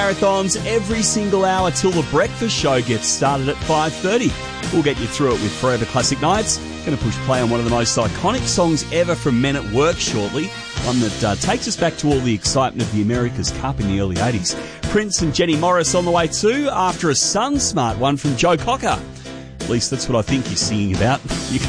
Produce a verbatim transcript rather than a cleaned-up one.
marathons every single hour till the breakfast show gets started at five thirty. We'll get you through it with Forever Classic Nights. Going to push play on one of the most iconic songs ever from Men at Work shortly. One that uh, takes us back to all the excitement of the America's Cup in the early eighties. Prince and Jenny Morris on the way too, after a Sun Smart one from Joe Cocker. At least that's what I think he's singing about. You can